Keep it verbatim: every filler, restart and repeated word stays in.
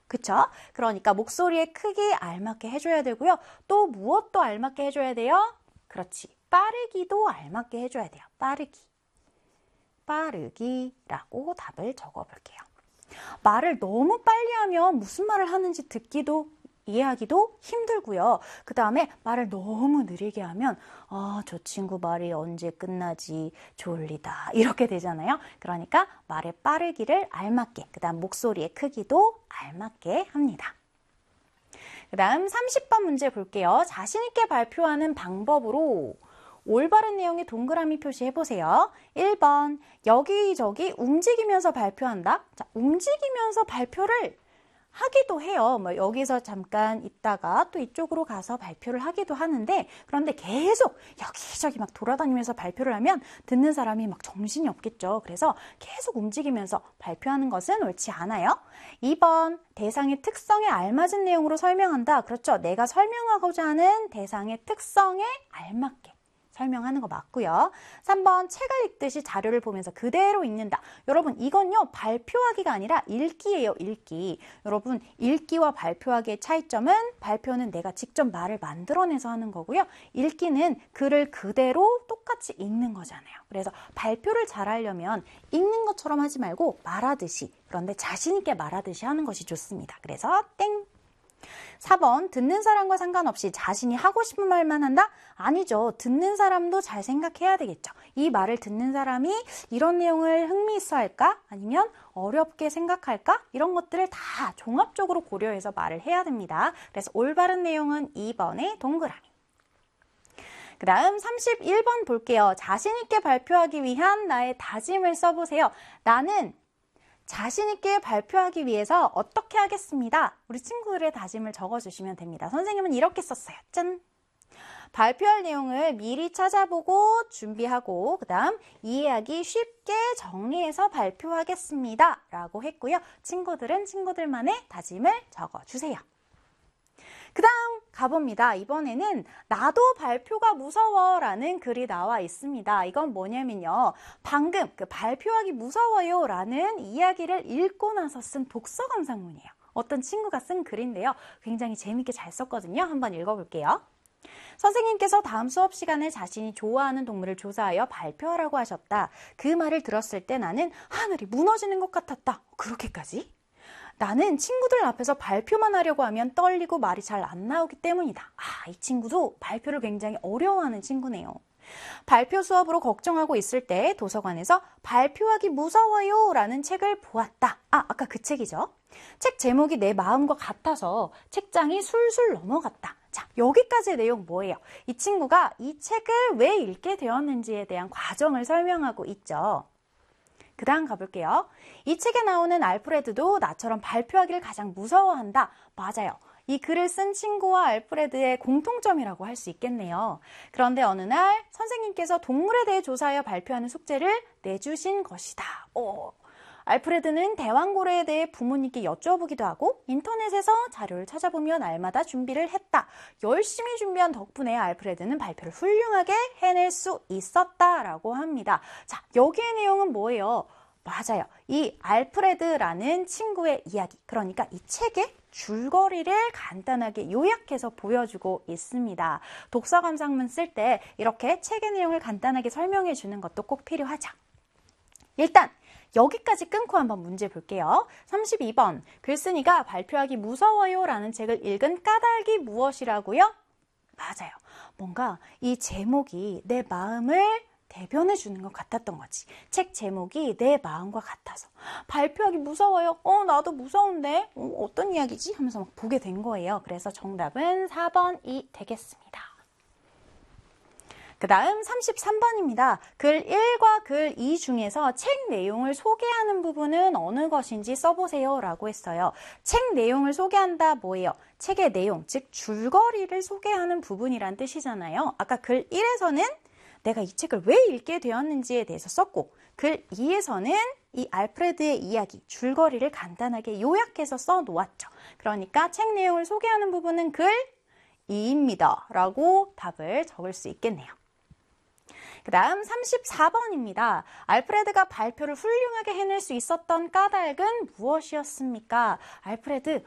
그쵸? 그러니까 목소리의 크기 알맞게 해줘야 되고요. 또 무엇도 알맞게 해줘야 돼요? 그렇지. 빠르기도 알맞게 해줘야 돼요. 빠르기. 빠르기라고 답을 적어볼게요. 말을 너무 빨리 하면 무슨 말을 하는지 듣기도 이해하기도 힘들고요. 그 다음에 말을 너무 느리게 하면 아, 저 친구 말이 언제 끝나지 졸리다 이렇게 되잖아요. 그러니까 말의 빠르기를 알맞게, 그 다음 목소리의 크기도 알맞게 합니다. 그 다음 삼십 번 문제 볼게요. 자신 있게 발표하는 방법으로 올바른 내용의 동그라미 표시해보세요. 일 번, 여기저기 움직이면서 발표한다. 자, 움직이면서 발표를 하기도 해요. 뭐 여기서 잠깐 있다가 또 이쪽으로 가서 발표를 하기도 하는데, 그런데 계속 여기저기 막 돌아다니면서 발표를 하면 듣는 사람이 막 정신이 없겠죠. 그래서 계속 움직이면서 발표하는 것은 옳지 않아요. 이 번, 대상의 특성에 알맞은 내용으로 설명한다. 그렇죠. 내가 설명하고자 하는 대상의 특성에 알맞게 설명하는 거 맞고요. 삼 번, 책을 읽듯이 자료를 보면서 그대로 읽는다. 여러분, 이건요, 발표하기가 아니라 읽기예요, 읽기. 여러분, 읽기와 발표하기의 차이점은 발표는 내가 직접 말을 만들어내서 하는 거고요. 읽기는 글을 그대로 똑같이 읽는 거잖아요. 그래서 발표를 잘하려면 읽는 것처럼 하지 말고 말하듯이, 그런데 자신 있게 말하듯이 하는 것이 좋습니다. 그래서 땡! 사 번, 듣는 사람과 상관없이 자신이 하고 싶은 말만 한다? 아니죠. 듣는 사람도 잘 생각해야 되겠죠. 이 말을 듣는 사람이 이런 내용을 흥미있어 할까? 아니면 어렵게 생각할까? 이런 것들을 다 종합적으로 고려해서 말을 해야 됩니다. 그래서 올바른 내용은 이 번의 동그라미. 그 다음 삼십일 번 볼게요. 자신 있게 발표하기 위한 나의 다짐을 써보세요. 나는 자신 있게 발표하기 위해서 어떻게 하겠습니다. 우리 친구들의 다짐을 적어주시면 됩니다. 선생님은 이렇게 썼어요. 짠! 발표할 내용을 미리 찾아보고 준비하고 그 다음 이해하기 쉽게 정리해서 발표하겠습니다. 라고 했고요. 친구들은 친구들만의 다짐을 적어주세요. 그 다음 가봅니다. 이번에는 나도 발표가 무서워 라는 글이 나와 있습니다. 이건 뭐냐면요. 방금 그 발표하기 무서워요 라는 이야기를 읽고 나서 쓴 독서 감상문이에요. 어떤 친구가 쓴 글인데요. 굉장히 재밌게 잘 썼거든요. 한번 읽어볼게요. 선생님께서 다음 수업 시간에 자신이 좋아하는 동물을 조사하여 발표하라고 하셨다. 그 말을 들었을 때 나는 하늘이 무너지는 것 같았다. 그렇게까지? 나는 친구들 앞에서 발표만 하려고 하면 떨리고 말이 잘 안 나오기 때문이다. 아, 이 친구도 발표를 굉장히 어려워하는 친구네요. 발표 수업으로 걱정하고 있을 때 도서관에서 발표하기 무서워요 라는 책을 보았다. 아, 아까 그 책이죠. 책 제목이 내 마음과 같아서 책장이 술술 넘어갔다. 자, 여기까지의 내용 뭐예요? 이 친구가 이 책을 왜 읽게 되었는지에 대한 과정을 설명하고 있죠. 그 다음 가볼게요. 이 책에 나오는 알프레드도 나처럼 발표하기를 가장 무서워한다. 맞아요. 이 글을 쓴 친구와 알프레드의 공통점이라고 할 수 있겠네요. 그런데 어느 날 선생님께서 동물에 대해 조사하여 발표하는 숙제를 내주신 것이다. 오. 알프레드는 대왕고래에 대해 부모님께 여쭤보기도 하고 인터넷에서 자료를 찾아보며 날마다 준비를 했다. 열심히 준비한 덕분에 알프레드는 발표를 훌륭하게 해낼 수 있었다라고 합니다. 자, 여기의 내용은 뭐예요? 맞아요. 이 알프레드라는 친구의 이야기, 그러니까 이 책의 줄거리를 간단하게 요약해서 보여주고 있습니다. 독서 감상문 쓸 때 이렇게 책의 내용을 간단하게 설명해 주는 것도 꼭 필요하죠. 일단 여기까지 끊고 한번 문제 볼게요. 삼십이 번, 글쓴이가 발표하기 무서워요 라는 책을 읽은 까닭이 무엇이라고요? 맞아요. 뭔가 이 제목이 내 마음을 대변해 주는 것 같았던 거지. 책 제목이 내 마음과 같아서 발표하기 무서워요. 어, 나도 무서운데 어, 어떤 이야기지? 하면서 막 보게 된 거예요. 그래서 정답은 사 번이 되겠습니다. 그 다음 삼십삼 번입니다. 글 일과 글 이 중에서 책 내용을 소개하는 부분은 어느 것인지 써보세요 라고 했어요. 책 내용을 소개한다 뭐예요? 책의 내용, 즉 줄거리를 소개하는 부분이란 뜻이잖아요. 아까 글 일에서는 내가 이 책을 왜 읽게 되었는지에 대해서 썼고 글 이에서는 이 알프레드의 이야기, 줄거리를 간단하게 요약해서 써놓았죠. 그러니까 책 내용을 소개하는 부분은 글 이입니다 라고 답을 적을 수 있겠네요. 그 다음 삼십사 번입니다. 알프레드가 발표를 훌륭하게 해낼 수 있었던 까닭은 무엇이었습니까? 알프레드